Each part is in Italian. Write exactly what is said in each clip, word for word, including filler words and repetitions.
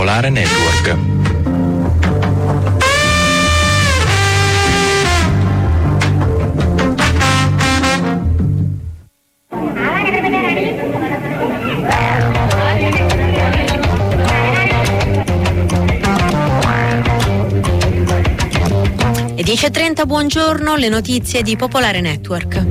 Popolare Network. dieci e trenta, buongiorno, le notizie di Popolare Network.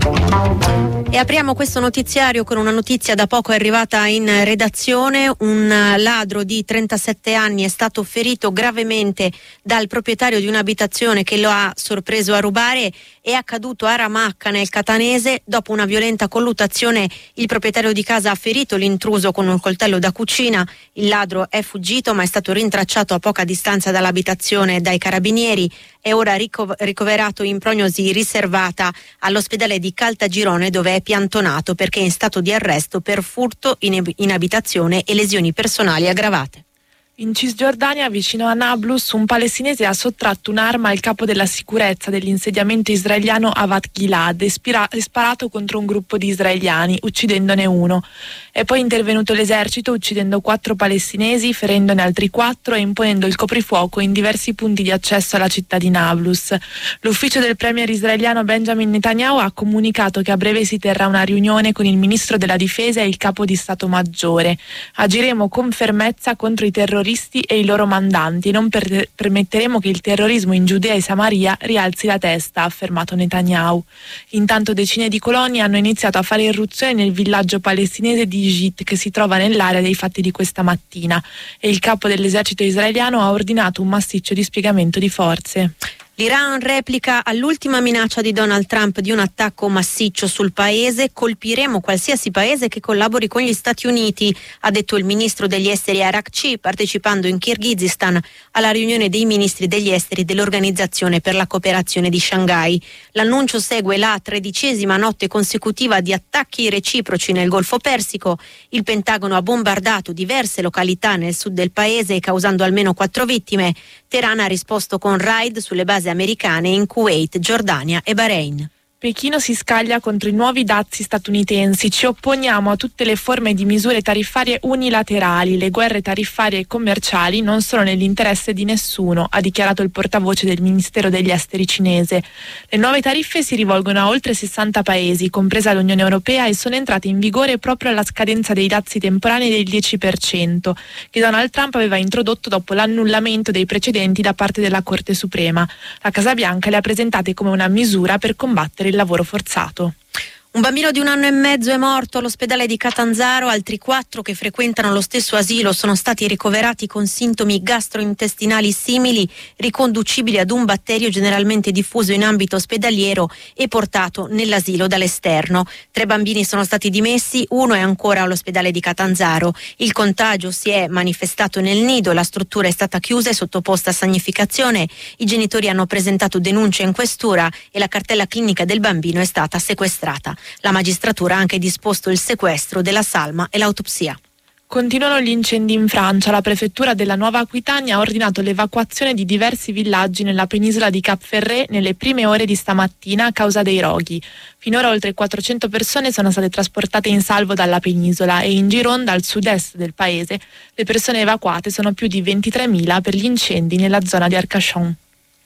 E apriamo questo notiziario con una notizia da poco arrivata in redazione. Un ladro di trentasette anni è stato ferito gravemente dal proprietario di un'abitazione che lo ha sorpreso a rubare. È accaduto a Ramacca nel Catanese. Dopo una violenta colluttazione il proprietario di casa ha ferito l'intruso con un coltello da cucina. Il ladro è fuggito ma è stato rintracciato a poca distanza dall'abitazione dai carabinieri. È ora rico- ricoverato in prognosi riservata all'ospedale di Caltagirone, dove è piantonato perché è in stato di arresto per furto in, in abitazione e lesioni personali aggravate. In Cisgiordania, vicino a Nablus, un palestinese ha sottratto un'arma al capo della sicurezza dell'insediamento israeliano Avat Gilad e spira- sparato contro un gruppo di israeliani, uccidendone uno. È poi intervenuto l'esercito uccidendo quattro palestinesi, ferendone altri quattro e imponendo il coprifuoco in diversi punti di accesso alla città di Nablus. L'ufficio del premier israeliano Benjamin Netanyahu ha comunicato che a breve si terrà una riunione con il ministro della difesa e il capo di Stato Maggiore. Agiremo con fermezza contro i terroristi e i loro mandanti. Non per- permetteremo che il terrorismo in Giudea e Samaria rialzi la testa, ha affermato Netanyahu. Intanto decine di coloni hanno iniziato a fare irruzione nel villaggio palestinese di Jit, che si trova nell'area dei fatti di questa mattina, e il capo dell'esercito israeliano ha ordinato un massiccio dispiegamento di forze. L'Iran replica all'ultima minaccia di Donald Trump di un attacco massiccio sul paese. Colpiremo qualsiasi paese che collabori con gli Stati Uniti, ha detto il ministro degli esteri Arakci, partecipando in Kirghizistan alla riunione dei ministri degli esteri dell'Organizzazione per la cooperazione di Shanghai. L'annuncio segue la tredicesima notte consecutiva di attacchi reciproci nel Golfo Persico. Il Pentagono ha bombardato diverse località nel sud del paese, causando almeno quattro vittime. Teheran ha risposto con raid sulle basi americane in Kuwait, Giordania e Bahrain. Pechino si scaglia contro i nuovi dazi statunitensi. Ci opponiamo a tutte le forme di misure tariffarie unilaterali. Le guerre tariffarie e commerciali non sono nell'interesse di nessuno, ha dichiarato il portavoce del Ministero degli Esteri cinese. Le nuove tariffe si rivolgono a oltre sessanta paesi, compresa l'Unione Europea, e sono entrate in vigore proprio alla scadenza dei dazi temporanei del dieci per cento, che Donald Trump aveva introdotto dopo l'annullamento dei precedenti da parte della Corte Suprema. La Casa Bianca le ha presentate come una misura per combattere il lavoro forzato. Un bambino di un anno e mezzo è morto all'ospedale di Catanzaro, altri quattro che frequentano lo stesso asilo sono stati ricoverati con sintomi gastrointestinali simili, riconducibili ad un batterio generalmente diffuso in ambito ospedaliero e portato nell'asilo dall'esterno. Tre bambini sono stati dimessi, uno è ancora all'ospedale di Catanzaro. Il contagio si è manifestato nel nido, la struttura è stata chiusa e sottoposta a sanificazione. I genitori hanno presentato denuncia in questura e la cartella clinica del bambino è stata sequestrata. La magistratura ha anche disposto il sequestro della salma e l'autopsia. Continuano gli incendi in Francia. La prefettura della Nuova Aquitania ha ordinato l'evacuazione di diversi villaggi nella penisola di Cap Ferret nelle prime ore di stamattina a causa dei roghi. Finora oltre quattrocento persone sono state trasportate in salvo dalla penisola e in Gironde, al sud-est del paese, le persone evacuate sono più di ventitremila per gli incendi nella zona di Arcachon.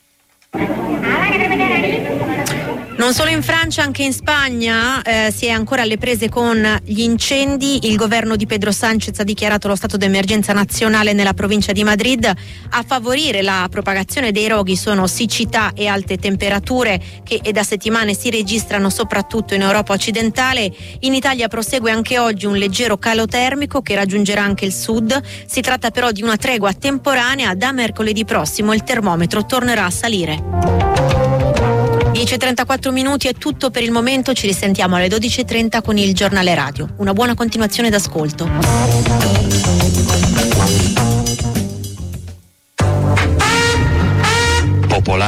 Non solo in Francia, anche in Spagna eh, si è ancora alle prese con gli incendi. Il governo di Pedro Sánchez ha dichiarato lo stato d'emergenza nazionale nella provincia di Madrid. A favorire la propagazione dei roghi sono siccità e alte temperature che da settimane si registrano soprattutto in Europa occidentale. In Italia prosegue anche oggi un leggero calo termico che raggiungerà anche il sud. Si tratta però di una tregua temporanea. Da mercoledì prossimo il termometro tornerà a salire. dieci e trentaquattro minuti è tutto per il momento, ci risentiamo alle dodici e trenta con il giornale radio. Una buona continuazione d'ascolto.